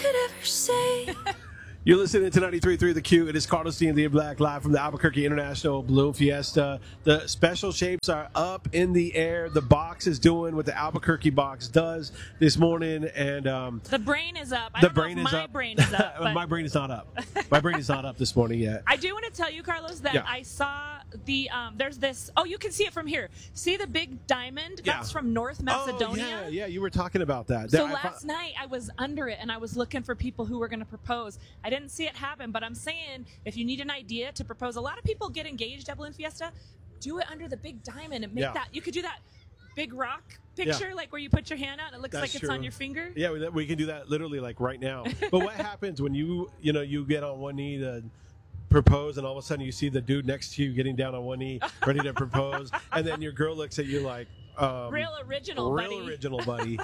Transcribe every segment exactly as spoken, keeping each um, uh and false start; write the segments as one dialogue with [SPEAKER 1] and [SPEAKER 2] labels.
[SPEAKER 1] could ever say.
[SPEAKER 2] You're listening to ninety-three point three The Q. It is Carlos D and Leah Black live from the Albuquerque International Balloon Fiesta. The special shapes are up in the air. The box is doing what the Albuquerque box does this morning, and um,
[SPEAKER 3] the brain is up. I
[SPEAKER 2] the
[SPEAKER 3] don't
[SPEAKER 2] brain
[SPEAKER 3] know if
[SPEAKER 2] is
[SPEAKER 3] my
[SPEAKER 2] up.
[SPEAKER 3] brain is up. But
[SPEAKER 2] My brain is not up. My brain is not up this morning yet.
[SPEAKER 3] I do want to tell you, Carlos, that
[SPEAKER 2] Yeah.
[SPEAKER 3] I saw the um, there's this. Oh, you can see it from here. See the big diamond?
[SPEAKER 2] Yeah.
[SPEAKER 3] That's from North Macedonia.
[SPEAKER 2] Oh, yeah, yeah, you were talking about that.
[SPEAKER 3] So
[SPEAKER 2] That- I
[SPEAKER 3] last
[SPEAKER 2] fo-
[SPEAKER 3] night I was under it and I was looking for people who were going to propose. I didn't see it happen, but I'm saying if you need an idea to propose, a lot of people get engaged at Balloon Fiesta. Do it under the big diamond and make
[SPEAKER 2] Yeah.
[SPEAKER 3] that. You could do that big rock picture,
[SPEAKER 2] Yeah.
[SPEAKER 3] like where you put your hand out and it looks
[SPEAKER 2] That's
[SPEAKER 3] like it's
[SPEAKER 2] true.
[SPEAKER 3] on your finger.
[SPEAKER 2] Yeah, we, we can do that literally like right now. But what happens when you, you know, you get on one knee to propose, and all of a sudden you see the dude next to you getting down on one knee, ready to propose, and then your girl looks at you like, um,
[SPEAKER 3] Real original,
[SPEAKER 2] real
[SPEAKER 3] buddy.
[SPEAKER 2] original, buddy.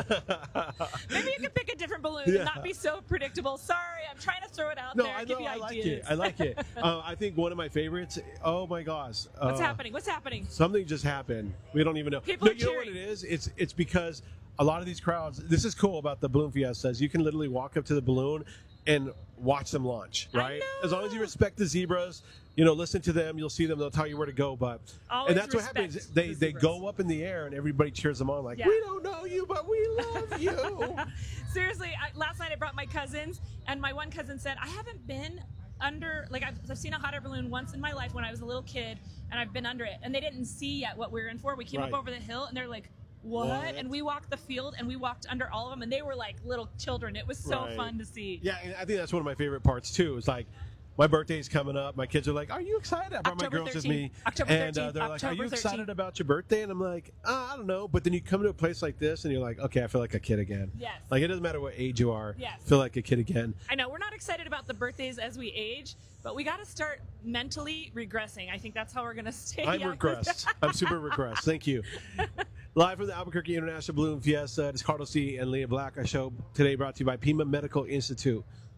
[SPEAKER 3] Maybe you could pick a different balloon
[SPEAKER 2] Yeah.
[SPEAKER 3] and not be so predictable. Sorry, I'm trying to throw it out
[SPEAKER 2] No,
[SPEAKER 3] there.
[SPEAKER 2] I
[SPEAKER 3] give
[SPEAKER 2] know,
[SPEAKER 3] you
[SPEAKER 2] I like
[SPEAKER 3] ideas.
[SPEAKER 2] it. I like it. Uh, I think one of my favorites. Oh my gosh,
[SPEAKER 3] What's
[SPEAKER 2] uh,
[SPEAKER 3] happening? What's happening?
[SPEAKER 2] Something just happened. We don't even know.
[SPEAKER 3] People
[SPEAKER 2] No,
[SPEAKER 3] are
[SPEAKER 2] you know what
[SPEAKER 3] cheering.
[SPEAKER 2] it is? It's it's because a lot of these crowds. This is cool about the balloon fiestas. You can literally walk up to the balloon and watch them launch.
[SPEAKER 3] I
[SPEAKER 2] Right?
[SPEAKER 3] know.
[SPEAKER 2] As long as you respect the zebras, you know, listen to them. You'll see them. They'll tell you where to go. But
[SPEAKER 3] Always
[SPEAKER 2] and that's what
[SPEAKER 3] respect
[SPEAKER 2] happens.
[SPEAKER 3] the
[SPEAKER 2] They they
[SPEAKER 3] zebras.
[SPEAKER 2] go up in the air and everybody cheers them on. Like
[SPEAKER 3] Yeah.
[SPEAKER 2] we don't know you, but we love you.
[SPEAKER 3] Seriously, I, last night I brought my cousins, and my one cousin said, I haven't been under, like, I've, I've seen a hot air balloon once in my life when I was a little kid, and I've been under it. And they didn't see yet what we were in for. We came
[SPEAKER 2] Right.
[SPEAKER 3] up over the hill, and they're like, what?
[SPEAKER 2] What?
[SPEAKER 3] And we walked the field, and we walked under all of them, and they were like little children. It was so
[SPEAKER 2] Right.
[SPEAKER 3] fun to see.
[SPEAKER 2] Yeah, and I think that's one of my favorite parts too. It's like my birthday's coming up. My kids are like, "Are you excited?" I brought my
[SPEAKER 3] October
[SPEAKER 2] girls with
[SPEAKER 3] thirteenth.
[SPEAKER 2] me,
[SPEAKER 3] October
[SPEAKER 2] and uh,
[SPEAKER 3] thirteenth.
[SPEAKER 2] they're like, "Are you
[SPEAKER 3] October
[SPEAKER 2] excited
[SPEAKER 3] thirteenth.
[SPEAKER 2] about your birthday?" And I'm like, uh, "I don't know." But then you come to a place like this, and you're like, "Okay, I feel like a kid again."
[SPEAKER 3] Yes.
[SPEAKER 2] Like it doesn't matter what age you are.
[SPEAKER 3] Yes.
[SPEAKER 2] Feel like a kid again.
[SPEAKER 3] I know we're not excited about the birthdays as we age, but we got to start mentally regressing. I think that's how we're going to stay
[SPEAKER 2] I'm
[SPEAKER 3] young.
[SPEAKER 2] regressed. I'm super regressed. Thank you. Live from the Albuquerque International Balloon Fiesta, it's Carlos C and Leah Black. Our show today brought to you by Pima Medical Institute.